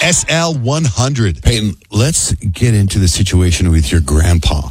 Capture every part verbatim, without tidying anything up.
S L one hundred. Peyton, let's get into the situation with your grandpa.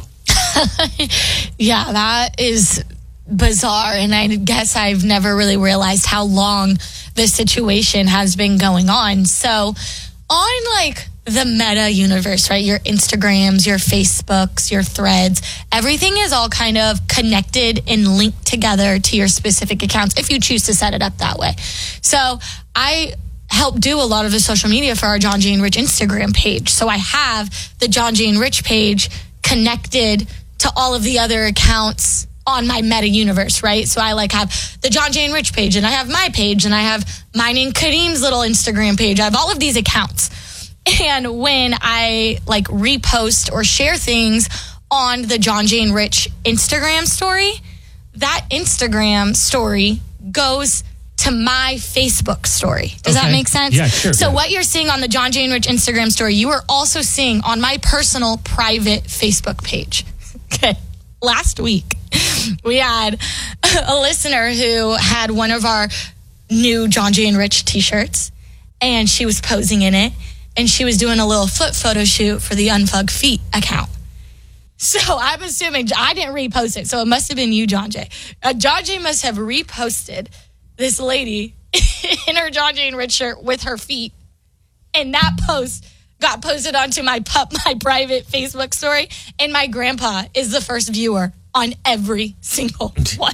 Yeah, that is bizarre. And I guess I've never really realized how long this situation has been going on. So on like the Meta universe, right? Your Instagrams, your Facebooks, your threads, everything is all kind of connected and linked together to your specific accounts if you choose to set it up that way. So I help do a lot of the social media for our John Jane Rich Instagram page. So I have the John Jane Rich page connected to all of the other accounts on my Meta universe, right? So I like have the John Jane Rich page, and I have my page, and I have mine and Kareem's little Instagram page. I have all of these accounts. And when I like repost or share things on the John Jane Rich Instagram story, that Instagram story goes to my Facebook story. Does okay. that make sense? Yeah, sure. So yeah. what you're seeing on the John Jane Rich Instagram story, you are also seeing on my personal private Facebook page. Okay. Last week, we had a listener who had one of our new John Jane Rich t-shirts, and she was posing in it, and she was doing a little foot photo shoot for the Unfug Feet account. So I'm assuming, I didn't repost it, so it must have been you, John Jay. Uh, John Jay must have reposted this lady in her John Jane Rich shirt with her feet, and that post got posted onto my pup, my private Facebook story, and my grandpa is the first viewer on every single one.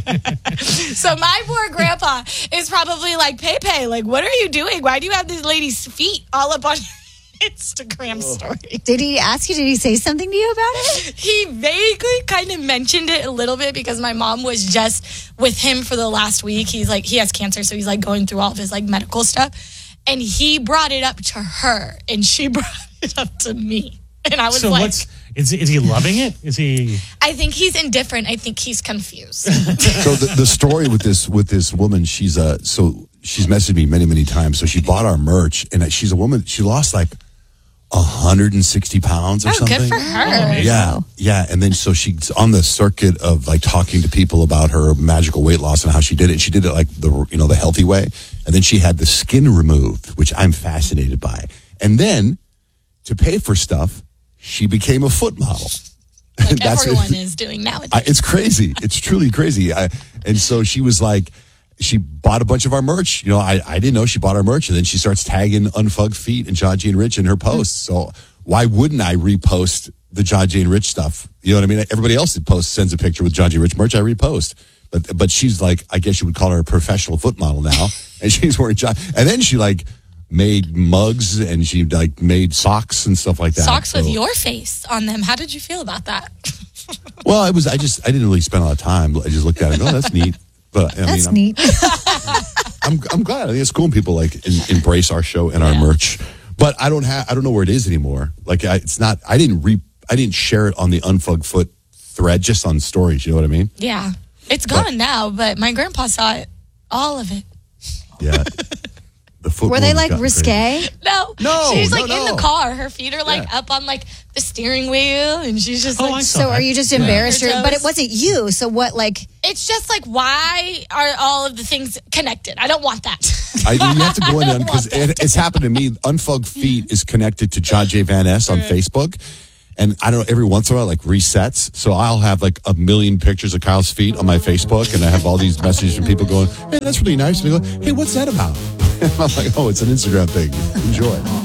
So my poor grandpa is probably like, Pepe, like, what are you doing? Why do you have this lady's feet all up on your Instagram story? Did he ask you, did he say something to you about it? He vaguely kind of mentioned it a little bit because my mom was just with him for the last week. He's like, he has cancer, so he's like going through all of his like medical stuff. And he brought it up to her, and she brought it up to me. And I was so like... what's, is, is he loving it? Is he... I think he's indifferent. I think he's confused. So the, the story with this with this woman, she's uh so she's messaged me many, many times. So she bought our merch, and she's a woman, she lost like one hundred sixty pounds or oh, something. good for her. Oh, Yeah, yeah. And then so she's on the circuit of like talking to people about her magical weight loss and how she did it. And she did it like the, you know, the healthy way. And then she had the skin removed, which I'm fascinated by. And then to pay for stuff, she became a foot model. Like That's everyone it. is doing nowadays. I, it's crazy. It's truly crazy. I, and so she was like, she bought a bunch of our merch. You know, I, I didn't know she bought our merch. And then she starts tagging Unfug Feet and John Jane Rich in her posts. So why wouldn't I repost the John Jane Rich stuff? You know what I mean? Everybody else that posts sends a picture with John Jane Rich merch. I repost. But but she's like, I guess you would call her a professional foot model now. And she's wearing John. And then she like made mugs and she like made socks and stuff like that. Socks so, with your face on them. How did you feel about that? Well, I was I just I didn't really spend a lot of time. I just looked at it and, oh, that's neat. But I That's mean, neat. I'm, I'm I'm glad. I think it's cool when people like in, embrace our show and our Yeah. merch. But I don't have I don't know where it is anymore. Like I, it's not. I didn't re I didn't share it on the Unfug Foot thread, just on stories. You know what I mean? Yeah. It's gone but, now, but my grandpa saw it. All of it. Yeah. The foot Were they like gotten risque? crazy. No. No, She's no, like no. in the car. Her feet are like Yeah. up on like the steering wheel, and she's just Oh, like... I saw So that. are you just embarrassed? Yeah. Or, but it wasn't you. So what, like... It's just like, why are all of the things connected? I don't want that. I, you have to go in I don't because want it, it's happened to me. Unfug Feet is connected to John J. Van Ness on Facebook. And I don't know, every once in a while, like resets. So I'll have like a million pictures of Kyle's feet on my Facebook. And I have all these messages from people going, hey, that's really nice. And they go, hey, what's that about? And I'm like, oh, it's an Instagram thing. Enjoy.